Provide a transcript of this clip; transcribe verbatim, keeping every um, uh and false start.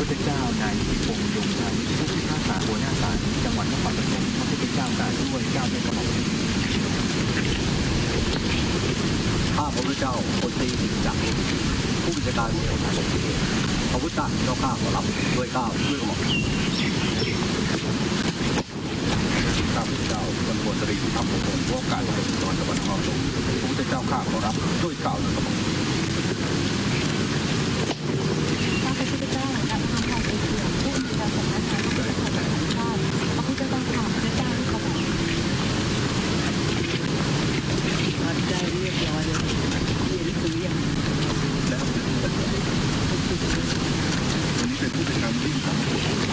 พุทธเจ้านายนิติพงษ์ยงชัยผู้พิพากษาหัวหน้าศาลจังหวัดนครปฐมพระพุทธเจ้ากล่าวด้วยเก้าในกระหม่อมข้าพระพุทธเจ้าคนตีสิจักรผู้บัญชาการเมืองพระพุทธเจ้าข้าขอรับด้วยเก้าด้วยกระหม่อมข้าพเจ้าคนบวชตรีทำมงคลว่าการเมืองจังหวัดนครปฐมพระพุทธเจ้าข้าขอรับด้วยเก้าด้วยกระหม่อมข้าพเจ้าการทำความเป็นเกียรติผู้มีการสำนักงานพระพุทธศาสนาชาติพระพุทธเจ้าข้าพเจ้าที่เขาบอกมาได้เรียบร้อยเลยเรียนซื้อยังแล้ววันนี้เป็นผู้จัดการวิ่ง